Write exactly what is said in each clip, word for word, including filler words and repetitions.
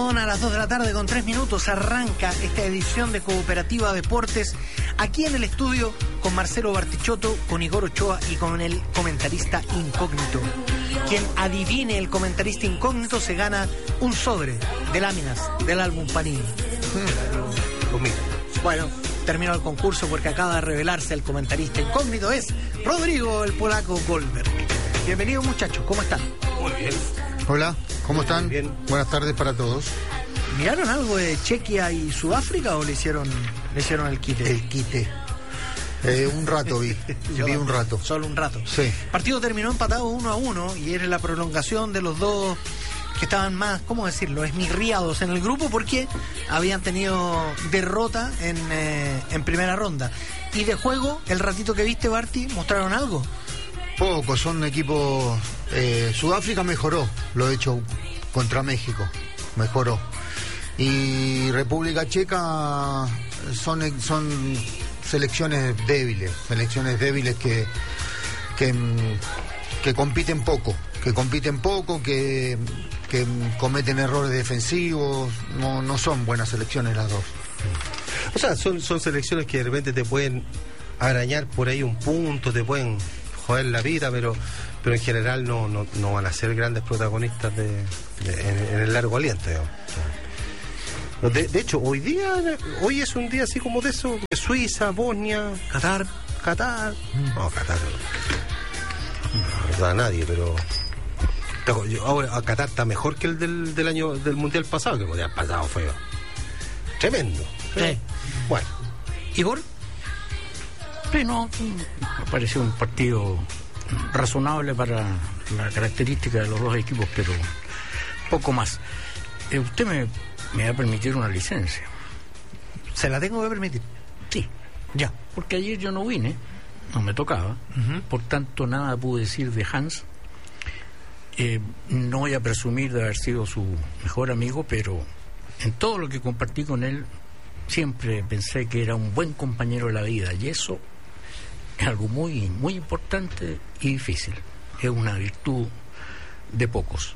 Son a las dos de la tarde con tres minutos, arranca esta edición de Cooperativa Deportes, aquí en el estudio con Marcelo Bartichotto, con Igor Ochoa y con el comentarista incógnito. Quien adivine el comentarista incógnito se gana un sobre de láminas del álbum Panini. Mm. Bueno, terminó el concurso porque acaba de revelarse el comentarista incógnito, es Rodrigo el Polaco Goldberg. Bienvenido, muchachos, ¿cómo están? Muy bien. Hola, ¿cómo están? Bien. Buenas tardes para todos. ¿Miraron algo de Chequia y Sudáfrica o le hicieron, le hicieron el quite? El quite. Eh, un rato vi, Yo, vi un rato. Solo un rato. Sí. El partido terminó empatado uno a uno y era la prolongación de los dos que estaban más, ¿cómo decirlo?, esmirriados en el grupo porque habían tenido derrota en, eh, en primera ronda. Y de juego, el ratito que viste, Barty, ¿mostraron algo? Poco, son equipos... Eh, Sudáfrica mejoró lo hecho contra México, mejoró. Y República Checa son, son selecciones débiles, selecciones débiles que, que, que compiten poco, que compiten poco, que, que cometen errores defensivos, no, no son buenas selecciones las dos. O sea, son, son selecciones que de repente te pueden arañar por ahí un punto, te pueden joder la vida, pero pero en general no, no, no van a ser grandes protagonistas de, de en, en el largo aliento, digamos. De, de hecho, hoy día, hoy es un día así como de eso, de Suiza, Bosnia, Qatar, Qatar, no, Qatar, no, no, no nadie, pero ahora Qatar está mejor que el del, del año del mundial pasado, que el mundial pasado fue tremendo. Sí. Bueno, Igor. Sí, no, me pareció un partido razonable para la característica de los dos equipos, pero poco más. Eh, usted me, me va a permitir una licencia. ¿Se la tengo que permitir? Sí, ya, porque ayer yo no vine, no me tocaba, uh-huh. Por tanto nada pude decir de Hans. Eh, no voy a presumir de haber sido su mejor amigo, pero en todo lo que compartí con él siempre pensé que era un buen compañero de la vida, y eso es algo muy, muy importante y difícil. Es una virtud de pocos.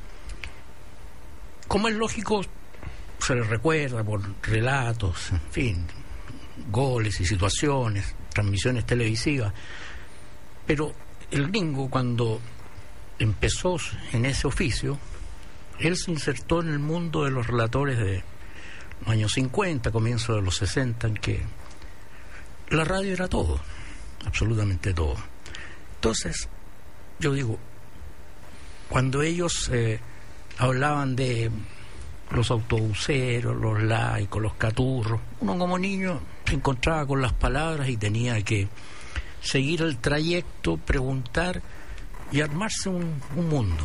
Como es lógico, se le recuerda por relatos, en fin, goles y situaciones, transmisiones televisivas. Pero el gringo, cuando empezó en ese oficio, él se insertó en el mundo de los relatores de los años cincuenta, comienzo de los sesenta, en que la radio era todo, absolutamente todo. Entonces, yo digo, cuando ellos eh, hablaban de los autobuseros, los laicos, los caturros, uno como niño se encontraba con las palabras y tenía que seguir el trayecto, preguntar y armarse un, un mundo.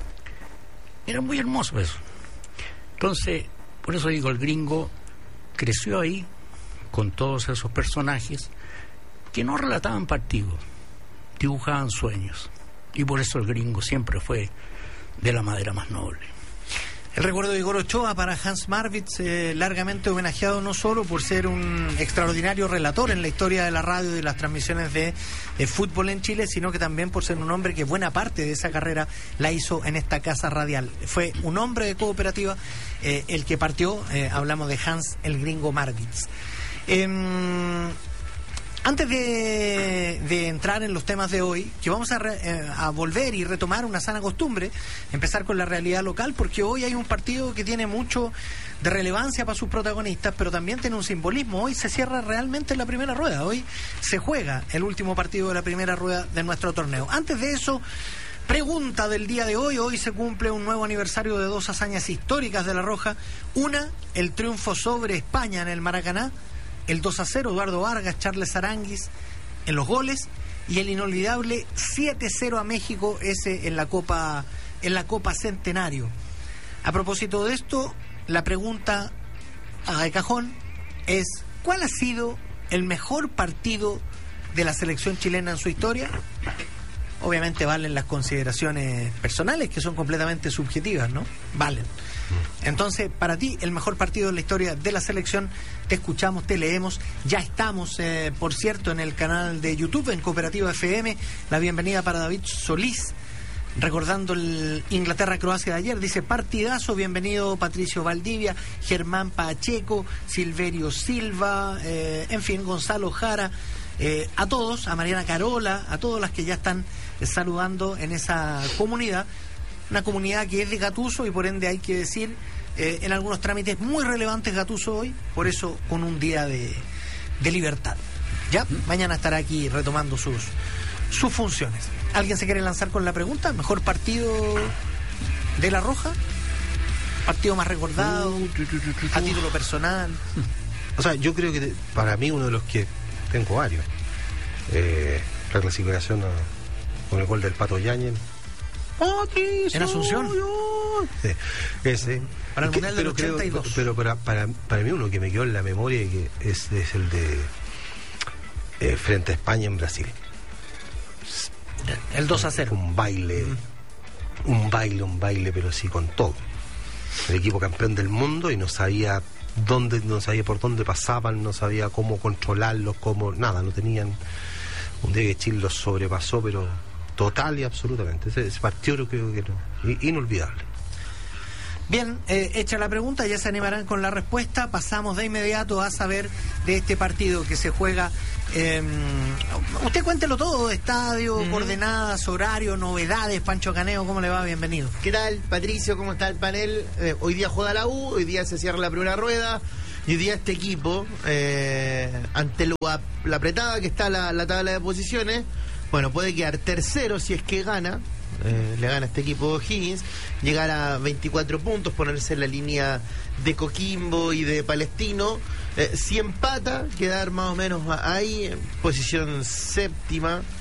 Era muy hermoso eso. Entonces, por eso digo, el gringo creció ahí con todos esos personajes que no relataban partidos, dibujaban sueños, y por eso el gringo siempre fue de la madera más noble. El recuerdo de Igor Ochoa para Hans Marwitz, eh, largamente homenajeado no solo por ser un extraordinario relator en la historia de la radio y de las transmisiones de, de fútbol en Chile, sino que también por ser un hombre que buena parte de esa carrera la hizo en esta casa radial. Fue un hombre de Cooperativa eh, el que partió, eh, hablamos de Hans el gringo Marwitz. Eh, Antes de, de entrar en los temas de hoy, que vamos a, re, eh, a volver y retomar una sana costumbre, empezar con la realidad local, porque hoy hay un partido que tiene mucho de relevancia para sus protagonistas, pero también tiene un simbolismo. Hoy se cierra realmente la primera rueda, hoy se juega el último partido de la primera rueda de nuestro torneo. Antes de eso, pregunta del día de hoy. Hoy se cumple un nuevo aniversario de dos hazañas históricas de La Roja. Una, el triunfo sobre España en el Maracaná, el dos a cero, Eduardo Vargas, Charles Aranguis en los goles, y el inolvidable siete cero a México, ese en la Copa, en la Copa Centenario. A propósito de esto, la pregunta de cajón es: ¿cuál ha sido el mejor partido de la selección chilena en su historia? Obviamente valen las consideraciones personales, que son completamente subjetivas, ¿no? Valen. Entonces, para ti, el mejor partido de la historia de la selección. Te escuchamos, te leemos. Ya estamos, eh, por cierto, en el canal de YouTube, en Cooperativa F M. La bienvenida para David Solís. recordando el Inglaterra-Croacia de ayer, dice partidazo, bienvenido Patricio Valdivia, Germán Pacheco, Silverio Silva, eh, en fin, Gonzalo Jara, eh, a todos, a Mariana Carola, a todas las que ya están eh, saludando en esa comunidad, una comunidad que es de Gattuso y por ende hay que decir, eh, en algunos trámites muy relevantes Gattuso hoy, por eso con un día de, de libertad. Ya, mañana estará aquí retomando sus, sus funciones. ¿Alguien se quiere lanzar con la pregunta? ¿Mejor partido de La Roja? ¿Partido más recordado? Uh, tu, tu, tu, tu, tu. ¿A título personal? O sea, yo creo que para mí uno de los que tengo varios. Eh, la clasificación a, con el gol del Pato Yáñez. ¿En Asunción? Sí, ese. Para el Mundial del ochenta y dos. Pero, pero para, para, para mí uno que me quedó en la memoria y que es, es el de eh, frente a España en Brasil. El dos a cero. Un baile, mm. un baile, un baile, pero sí con todo. El equipo campeón del mundo y no sabía dónde, no sabía por dónde pasaban, no sabía cómo controlarlos, cómo, nada, no tenían. Un día que Chile los sobrepasó, pero total y absolutamente. Ese, ese partido creo que no, inolvidable. Bien, eh, hecha la pregunta, ya se animarán con la respuesta. Pasamos de inmediato a saber de este partido que se juega. Eh, usted cuéntelo todo, estadio, uh-huh. coordenadas, horario, novedades. Pancho Caneo, ¿cómo le va? Bienvenido. ¿Qué tal, Patricio? ¿Cómo está el panel? Eh, hoy día juega la U, hoy día se cierra la primera rueda. Y hoy día este equipo, eh, ante lo, la apretada que está la, la tabla de posiciones, bueno, puede quedar tercero si es que gana. Eh, le gana este equipo Higgins, llegar a veinticuatro puntos, ponerse en la línea de Coquimbo y de Palestino. Eh, si empata, quedar más o menos ahí en posición séptima.